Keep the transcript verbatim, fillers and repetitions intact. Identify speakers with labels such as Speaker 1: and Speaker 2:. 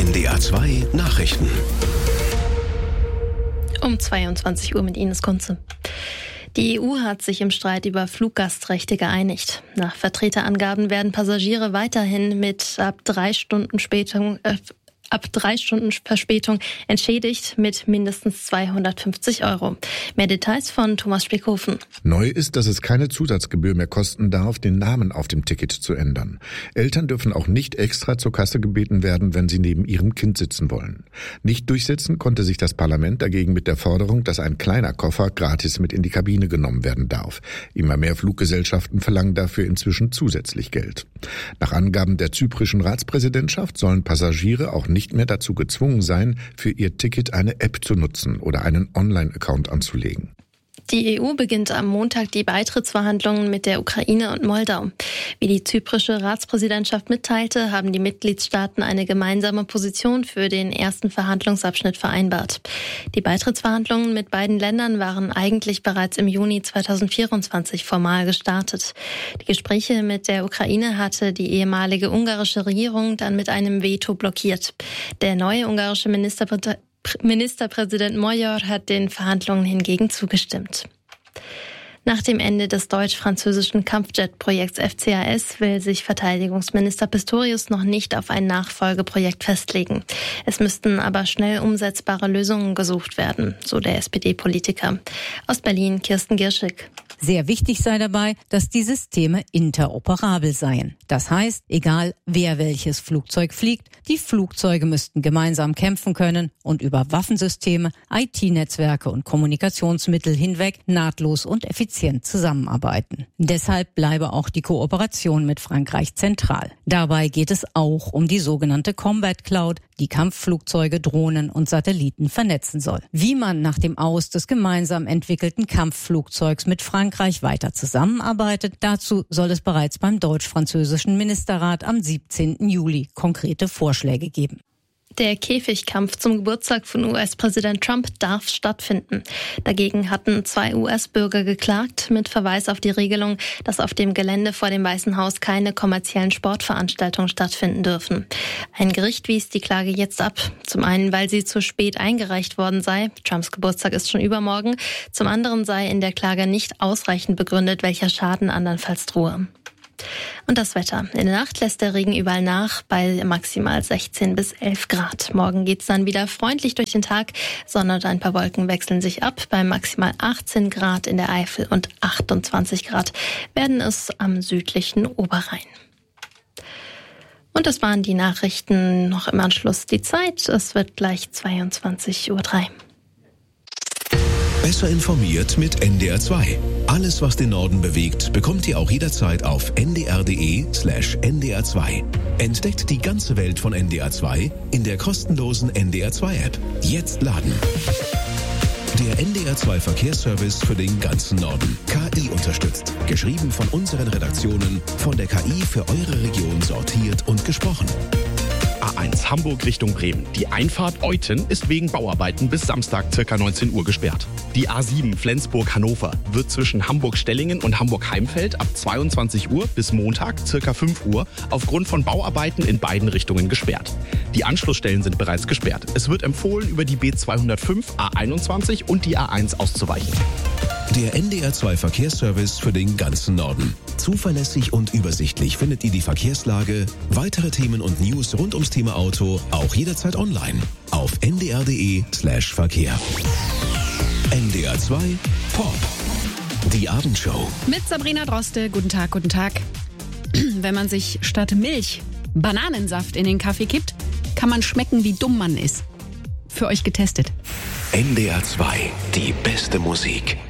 Speaker 1: N D R zwei Nachrichten.
Speaker 2: Um zweiundzwanzig Uhr mit Ines Kunze. Die E U hat sich im Streit über Fluggastrechte geeinigt. Nach Vertreterangaben werden Passagiere weiterhin mit ab drei Stunden Spätung, äh, ab drei Stunden Verspätung entschädigt mit mindestens zweihundertfünfzig Euro. Mehr Details von Thomas Spickhofen.
Speaker 3: Neu ist, dass es keine Zusatzgebühr mehr kosten darf, den Namen auf dem Ticket zu ändern. Eltern dürfen auch nicht extra zur Kasse gebeten werden, wenn sie neben ihrem Kind sitzen wollen. Nicht durchsetzen konnte sich das Parlament dagegen mit der Forderung, dass ein kleiner Koffer gratis mit in die Kabine genommen werden darf. Immer mehr Fluggesellschaften verlangen dafür inzwischen zusätzlich Geld. Nach Angaben der zyprischen Ratspräsidentschaft sollen Passagiere auch nicht nicht mehr dazu gezwungen sein, für ihr Ticket eine App zu nutzen oder einen Online-Account anzulegen.
Speaker 2: Die E U beginnt am Montag die Beitrittsverhandlungen mit der Ukraine und Moldau. Wie die zyprische Ratspräsidentschaft mitteilte, haben die Mitgliedstaaten eine gemeinsame Position für den ersten Verhandlungsabschnitt vereinbart. Die Beitrittsverhandlungen mit beiden Ländern waren eigentlich bereits im Juni zweitausendvierundzwanzig formal gestartet. Die Gespräche mit der Ukraine hatte die ehemalige ungarische Regierung dann mit einem Veto blockiert. Der neue ungarische Ministerpräsident Ministerpräsident Magyar hat den Verhandlungen hingegen zugestimmt. Nach dem Ende des deutsch-französischen Kampfjet-Projekts F C A S will sich Verteidigungsminister Pistorius noch nicht auf ein Nachfolgeprojekt festlegen. Es müssten aber schnell umsetzbare Lösungen gesucht werden, so der S P D-Politiker. Aus Berlin Kirsten Girschig.
Speaker 4: Sehr wichtig sei dabei, dass die Systeme interoperabel seien. Das heißt, egal wer welches Flugzeug fliegt, die Flugzeuge müssten gemeinsam kämpfen können und über Waffensysteme, I T-Netzwerke und Kommunikationsmittel hinweg nahtlos und effizient zusammenarbeiten. Deshalb bleibe auch die Kooperation mit Frankreich zentral. Dabei geht es auch um die sogenannte Combat Cloud, die Kampfflugzeuge, Drohnen und Satelliten vernetzen soll. Wie man nach dem Aus des gemeinsam entwickelten Kampfflugzeugs mit Frankreich weiter zusammenarbeitet, dazu soll es bereits beim deutsch-französischen Ministerrat am siebzehnten Juli konkrete Vorschläge geben.
Speaker 2: Der Käfigkampf zum Geburtstag von U S-Präsident Trump darf stattfinden. Dagegen hatten zwei U S-Bürger geklagt mit Verweis auf die Regelung, dass auf dem Gelände vor dem Weißen Haus keine kommerziellen Sportveranstaltungen stattfinden dürfen. Ein Gericht wies die Klage jetzt ab. Zum einen, weil sie zu spät eingereicht worden sei. Trumps Geburtstag ist schon übermorgen. Zum anderen sei in der Klage nicht ausreichend begründet, welcher Schaden andernfalls drohe. Und das Wetter. In der Nacht lässt der Regen überall nach, bei maximal sechzehn bis elf Grad. Morgen geht's dann wieder freundlich durch den Tag. Sonne und ein paar Wolken wechseln sich ab. Bei maximal achtzehn Grad in der Eifel und achtundzwanzig Grad werden es am südlichen Oberrhein. Und das waren die Nachrichten. Noch im Anschluss die Zeit. Es wird gleich zweiundzwanzig Uhr drei.
Speaker 1: Besser informiert mit N D R zwei. Alles, was den Norden bewegt, bekommt ihr auch jederzeit auf n d r punkt d e slash n d r zwei. Entdeckt die ganze Welt von N D R zwei in der kostenlosen N D R zwei App. Jetzt laden. Der N D R zwei Verkehrsservice für den ganzen Norden. K I unterstützt. Geschrieben von unseren Redaktionen, von der K I für eure Region sortiert und gesprochen.
Speaker 5: A eins Hamburg Richtung Bremen. Die Einfahrt Euten ist wegen Bauarbeiten bis Samstag ca. neunzehn Uhr gesperrt. Die A sieben Flensburg-Hannover wird zwischen Hamburg-Stellingen und Hamburg-Heimfeld ab zweiundzwanzig Uhr bis Montag ca. fünf Uhr aufgrund von Bauarbeiten in beiden Richtungen gesperrt. Die Anschlussstellen sind bereits gesperrt. Es wird empfohlen, über die B zweihundertfünf, A einundzwanzig und die A eins auszuweichen.
Speaker 1: Der N D R zwei Verkehrsservice für den ganzen Norden. Zuverlässig und übersichtlich findet ihr die Verkehrslage, weitere Themen und News rund ums Thema Auto auch jederzeit online auf n d r punkt d e slash verkehr. N D R zwei Pop. Die Abendshow.
Speaker 6: Mit Sabrina Droste. Guten Tag, guten Tag. Wenn man sich statt Milch Bananensaft in den Kaffee kippt, kann man schmecken, wie dumm man ist. Für euch getestet.
Speaker 1: N D R zwei, die beste Musik.